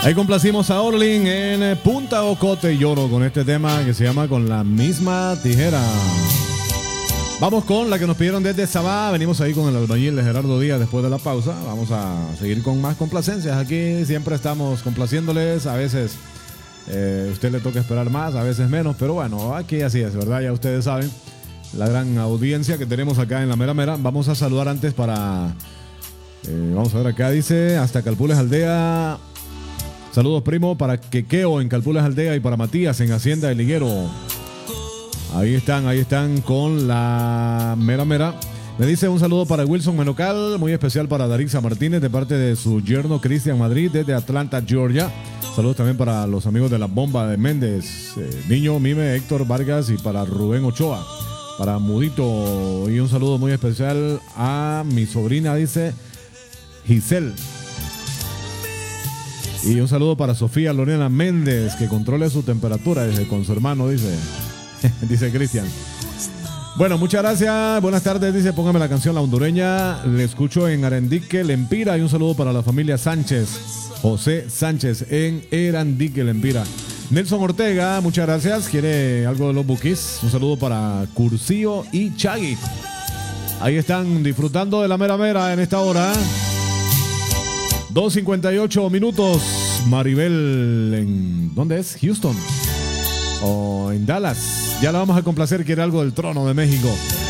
Ahí complacimos a Orlin en Punta Ocote y Lloro con este tema que se llama Con la misma tijera. Vamos con la que nos pidieron desde Sabá. Venimos ahí con el albañil de Gerardo Díaz después de la pausa. Vamos a seguir con más complacencias. Aquí siempre estamos complaciéndoles. A veces usted le toca esperar más, a veces menos. Pero bueno, aquí así es, ¿verdad? Ya ustedes saben la gran audiencia que tenemos acá en la Mera Mera. Vamos a saludar antes para... vamos a ver acá, dice, hasta Calpules Aldea. Saludos, primo, para Quequeo en Calpules Aldea y para Matías en Hacienda del Higuero. Ahí están con la Mera Mera. Me dice un saludo para Wilson Menocal, muy especial para Darixa Martínez de parte de su yerno Cristian Madrid desde Atlanta, Georgia. Saludos también para los amigos de La Bomba de Méndez, Niño, Mime, Héctor Vargas y para Rubén Ochoa, para Mudito. Y un saludo muy especial a mi sobrina, dice Giselle. Y un saludo para Sofía Lorena Méndez, que controle su temperatura desde con su hermano, dice Cristian. Bueno, muchas gracias. Buenas tardes, dice, póngame la canción La Hondureña. Le escucho en Arandique, Lempira. Y un saludo para la familia Sánchez, José Sánchez en Arandique, Lempira. Nelson Ortega, muchas gracias. Quiere algo de los Bukis. Un saludo para Cursillo y Chagui. Ahí están disfrutando de la Mera Mera en esta hora. 2:58 minutos. Maribel, ¿en dónde es? Houston o en Dallas. Ya la vamos a complacer, quiere algo del Trono de México.